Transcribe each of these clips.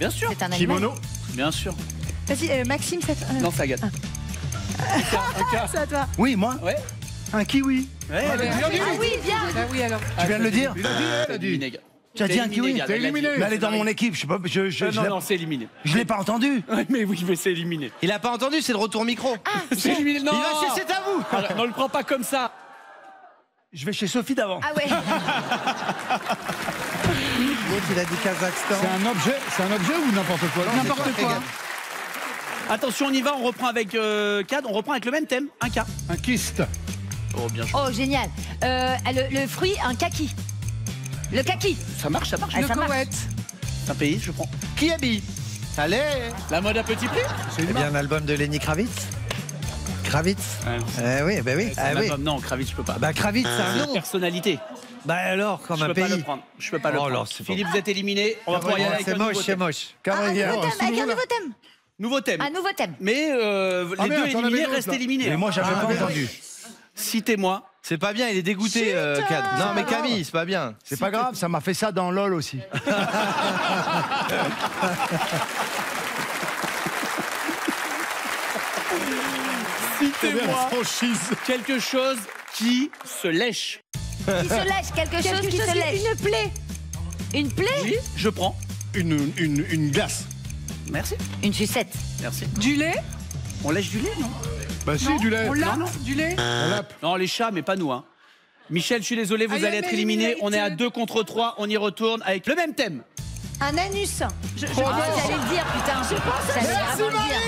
Bien sûr. C'est un animal. Kimono. Bien sûr. Vas-y, Maxime, Non, ça gagne. Un cas. c'est à toi. Oui, moi. Ouais. Un kiwi. Ouais, Ah oui, bien. Bah oui, alors. Tu viens de le dire. Il a dit, elle a dit. éliminé, gars. Tu as dit un éliminé, kiwi. gars, T'es il a dit. éliminé. Mais elle est dans mon équipe. Je sais pas. Non, c'est éliminé. Je l'ai pas entendu. Ouais, mais oui, mais c'est éliminé. Il a pas entendu, c'est le retour micro. C'est éliminé. Non. Il va chez C'est à vous. Arrête, non, le prends pas comme ça. Je vais chez Sophie d'avant. Ah ouais. L'autre, il a dit Kazakhstan. C'est un objet ou n'importe quoi? N'importe quoi. Attention, on y va. On reprend avec Cad. On reprend avec le même thème. Un cas. Un kyste. Oh, bien joué. Oh, génial. Le fruit, un kaki. Le kaki. Ça marche, ça marche. Ah, Le ça marche. Koweït. C'est un pays, je prends. Qui habille? Allez. La mode à petit prix. C'est Eh une bien, marque. un album de Lenny Kravitz. Kravitz. Oui, bah oui. C'est Ah un oui. album. Non, Kravitz, je peux pas. Bah Kravitz, c'est un nom. Personnalité. Bah alors, comme Je un peux pas le pays. prendre. Je peux pas le Oh là, prendre. c'est pas Philippe, vous êtes éliminé. On va pouvoir y aller avec C'est un moche, nouveau c'est thème. moche. Ah, un nouveau thème, avec un nouveau thème. Nouveau thème. Un nouveau thème. Mais les Ah, merde, deux t'en avais éliminés d'autres, restent là. éliminés. Et moi, j'avais pas entendu. Citez-moi. C'est pas bien, il est dégoûté, Cad. Non, mais Camille, c'est pas bien. C'est pas grave. Ça m'a fait ça dans LOL aussi. Citez-moi Franchise. quelque chose qui se lèche. Qui se lèche, quelque chose qui se lèche. Une plaie. Une plaie. Oui, je prends. Une glace. Merci. Une sucette. Merci. Du lait. On lèche du lait, non? Bah si, du lait. On l'a. Du lait. On lappe. Non, les chats, mais pas nous. Hein. Michel, je suis désolé, vous Ah, y a allez être une éliminé. élimination. On est à 2 contre 3. On y retourne avec le même thème. Un anus. Ah, j'allais le dire, putain. J'allais vraiment le dire.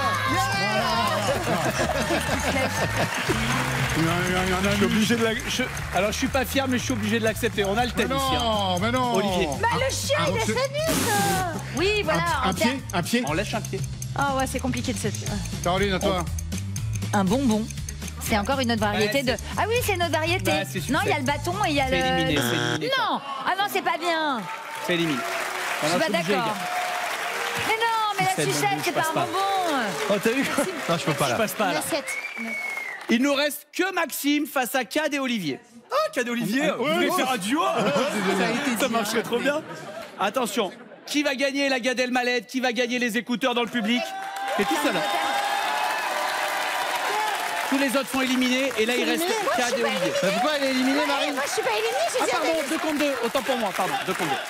Je suis obligé de Alors, je suis pas fier, mais je suis obligé de l'accepter. On a le Mais thème ici. Hein. non, mais non. Olivier. Bah le chien, il a sa anus. Oui, voilà. Un pied, un pied. On lèche un pied. Ah ouais, c'est compliqué de cette. Caroline, à toi. Un bonbon. C'est encore une autre variété Ouais, de. Ah oui, c'est une autre variété. Ouais, c'est sucré. Non, il y a le bâton et il y a C'est le. éliminé, c'est éliminé. Non. Ah non, c'est pas bien. C'est éliminé. Je suis pas d'accord. Mais non, mais la C'est sucette, bonbon, c'est je pas passe un pas. bonbon. Oh, t'as vu? Non, je peux pas Je là. passe pas Une là. assiette. Il nous reste que Maxime face à Cad et Olivier. Ah, Cad et Olivier, vous voulez faire un duo? Ça marcherait trop bien. Attention, qui va gagner la Gad Elmaleh? Qui va gagner les écouteurs dans le public? T'es tout seul. Tous les autres sont éliminés et là il reste Cad et Olivier. Mais pourquoi elle est éliminée, Marine? Moi, je suis pas éliminée, j'ai Ah dit un pardon, anus. 2 contre 2, autant pour moi, pardon, 2 contre 2.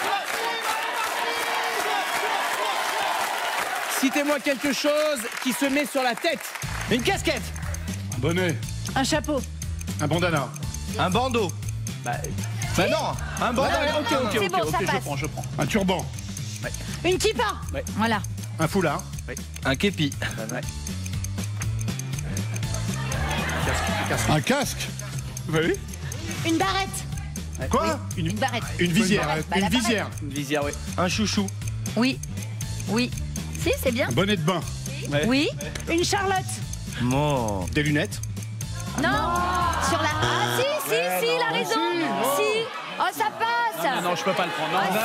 Citez-moi quelque chose qui se met sur la tête. Une casquette. Un bonnet. Un chapeau. Un bandana. Un bandeau. Bah non, un bandeau. C'est bon, ça passe. Je prends. Un turban. Une kippa. Voilà. Un foulard. Un képi. Un casque. Oui. Une barrette. Quoi? Une barrette. Une visière. Bah, Une la barrette. visière. Une visière, oui. Un chouchou. Oui. Oui. Si, c'est bien. Un bonnet de bain. Ouais. Oui. Une charlotte. Bon. Des lunettes. Non. Sur la. Ah, si, il a raison. Si. Oh, ça passe. Non, non, je peux pas le prendre. Non, Ah, si.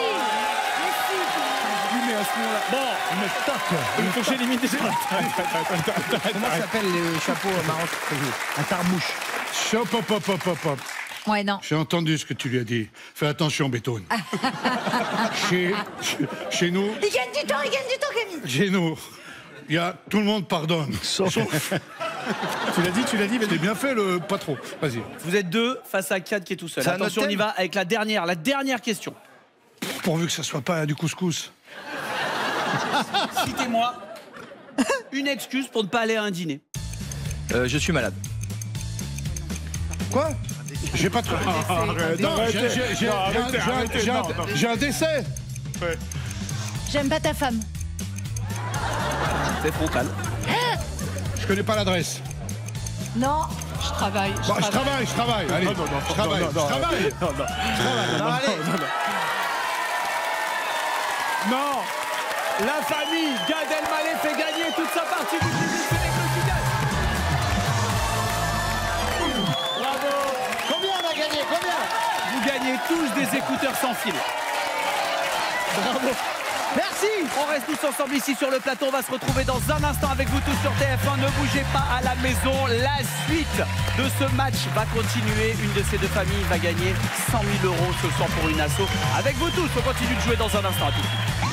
mais à ce moment-là. Bon, il faut que j'élimine des Comment s'appellent les chapeaux marrons? Un tarbouche. Hop, hop, hop, hop, hop, hop. Ouais, non. J'ai entendu ce que tu lui as dit. Fais attention, Bétone. chez nous, Il gagne du temps, Camille. chez nous, il y a tout le monde pardonne. Sauf... tu l'as dit, mais t'es bien fait, pas trop. Vas-y. Vous êtes deux face à Cad qui est tout seul. C'est un Attention, autre on y va avec la dernière question. Pourvu que ça soit pas du couscous. Citez-moi une excuse pour ne pas aller à un dîner. Je suis malade. Quoi? J'ai pas trop. Non, j'ai un décès. J'aime pas ta femme. C'est frontal. Je connais pas l'adresse. Non. Je travaille. Bon, je travaille. Allez, je travaille. Non, allez. Non, la famille Gad Elmaleh fait gagner toute sa partie du public. C'est les deux qui gagnent. Bravo. Combien on a gagné? Combien? Vous gagnez tous des écouteurs sans fil. Bravo. Merci. On reste tous ensemble ici sur le plateau. On va se retrouver dans un instant avec vous tous sur TF1. Ne bougez pas à la maison. La suite de ce match va continuer. Une de ces deux familles va gagner 100 000 € ce soir pour une asso. Avec vous tous, on continue de jouer dans un instant. À tout de suite.